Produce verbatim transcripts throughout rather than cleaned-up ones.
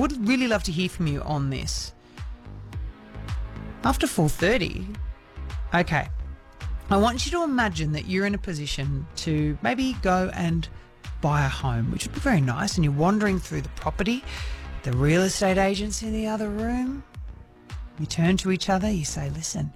would really love to hear from you on this. After four thirty, okay, I want you to imagine that you're in a position to maybe go and buy a home, which would be very nice, and you're wandering through the property, the real estate agent's in the other room. You turn to each other, you say, listen,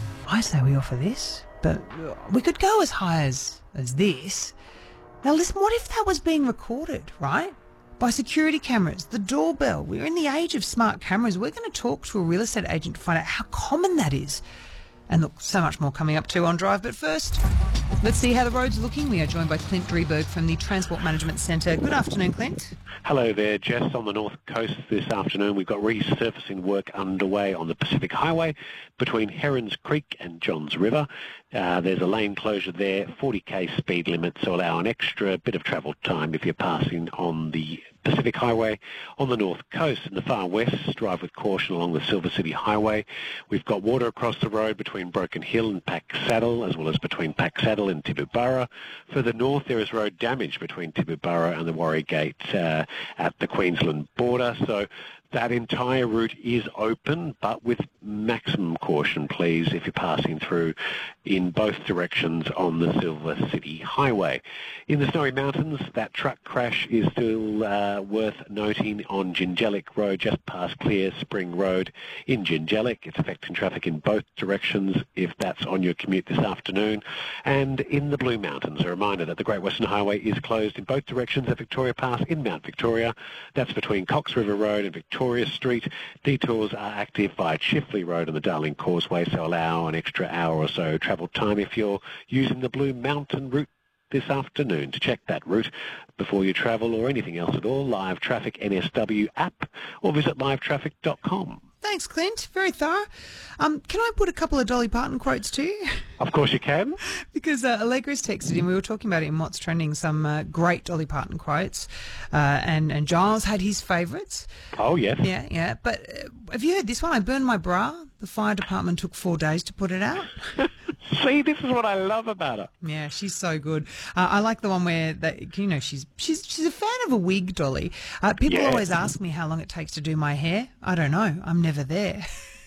I say we offer this, but we could go as high as, as this. Now listen, what if that was being recorded, right? By security cameras, the doorbell. We're in the age of smart cameras. We're going to talk to a real estate agent to find out how common that is. And look, so much more coming up too on Drive. But first, let's see how the road's looking. We are joined by Clint Drieberg from the Transport Management Centre. Good afternoon, Clint. Hello there, Jess. On the North Coast this afternoon, we've got resurfacing work underway on the Pacific Highway between Herons Creek and Johns River. Uh, there's a lane closure there, forty k speed limit, so allow an extra bit of travel time if you're passing on the Pacific Highway. On the North Coast, in the far west, drive with caution along the Silver City Highway. We've got water across the road between Broken Hill and Pack Saddle, as well as between Pack Saddle and Tibooburra. Further north, there is road damage between Tibooburra and the Warrior Gate uh, at the Queensland border. So that entire route is open, but with maximum caution, please, if you're passing through in both directions on the Silver City Highway. In the Snowy Mountains, that truck crash is still uh, worth noting on Jingellic Road, just past Clear Spring Road in Jingellic. It's affecting traffic in both directions if that's on your commute this afternoon. And in the Blue Mountains, a reminder that the Great Western Highway is closed in both directions at Victoria Pass in Mount Victoria. That's between Cox River Road and Victoria Victoria Street. Detours are active via Chifley Road and the Darling Causeway, so allow an extra hour or so travel time if you're using the Blue Mountain route this afternoon. To check that route before you travel or anything else at all, Live Traffic N S W app or visit live traffic dot com. Thanks, Clint. Very thorough. Um, can I put a couple of Dolly Parton quotes to you? Of course you can. Because uh, Allegra's texted in, we were talking about it in What's Trending, some uh, great Dolly Parton quotes, uh, and, and Giles had his favourites. Oh, yes. Yeah, yeah. But uh, have you heard this one? I burned my bra. The fire department took four days to put it out. See, this is what I love about her. Yeah, she's so good. Uh, I like the one where, that, you know, she's she's she's a fan of a wig, Dolly. Uh, people yeah. always ask me how long it takes to do my hair. I don't know. I'm never there.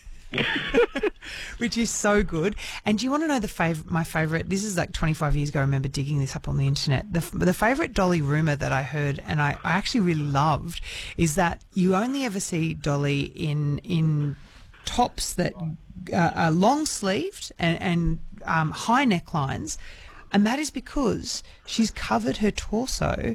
Which is so good. And do you want to know the fav- my favourite? This is like twenty-five years ago. I remember digging this up on the internet. The, the favourite Dolly rumour that I heard and I, I actually really loved is that you only ever see Dolly in in tops that uh, are long sleeved and, and um, high necklines, and that is because she's covered her torso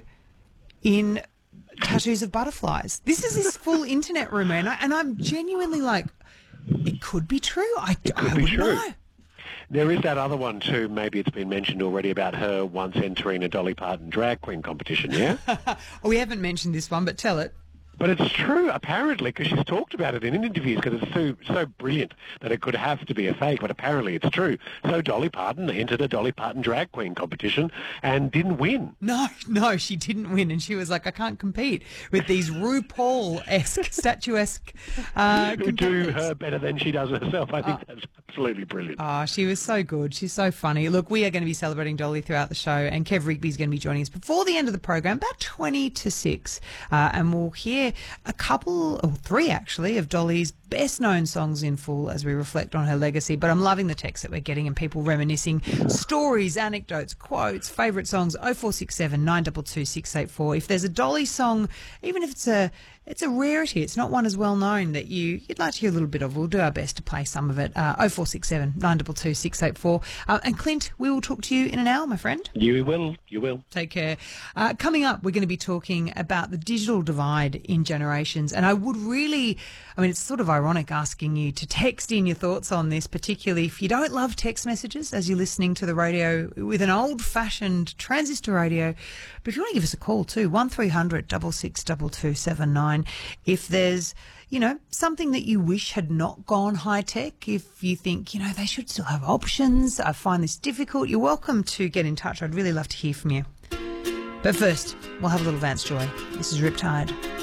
in tattoos of butterflies. This is this full internet rumour, and, I, and I'm genuinely like, it could be true. I, it could I be would true. know. There is that other one too, maybe it's been mentioned already, about her once entering a Dolly Parton drag queen competition, yeah? Oh, we haven't mentioned this one, but tell it. But it's true, apparently, because she's talked about it in interviews, because it's so so brilliant that it could have to be a fake, but apparently it's true. So Dolly Parton entered a Dolly Parton drag queen competition and didn't win. No, no, she didn't win, and she was like, I can't compete with these RuPaul-esque, statuesque uh, who do her better than she does herself. I think oh. that's absolutely brilliant. Oh, she was so good. She's so funny. Look, we are going to be celebrating Dolly throughout the show, and Kev Rigby's going to be joining us before the end of the program, about twenty to six, uh, and we'll hear a couple, or three actually, of Dolly's best-known songs in full as we reflect on her legacy. But I'm loving the text that we're getting and people reminiscing, stories, anecdotes, quotes, favourite songs, oh four six seven, nine two two, six eight four. If there's a Dolly song, even if it's a it's a rarity, it's not one as well known that you, you'd like to hear a little bit of, we'll do our best to play some of it. Uh, oh four six seven, nine two two, six eight four. Uh, and Clint, we will talk to you in an hour, my friend. You will, you will. Take care. Uh, coming up, we're going to be talking about the digital divide in generations. And I would really, I mean, it's sort of ironic asking you to text in your thoughts on this, particularly if you don't love text messages as you're listening to the radio with an old-fashioned transistor radio. But if you want to give us a call too, one three hundred, six six two two seven nine. If there's, you know, something that you wish had not gone high-tech, if you think, you know, they should still have options, I find this difficult, you're welcome to get in touch. I'd really love to hear from you. But first, we'll have a little Vance Joy. This is Riptide.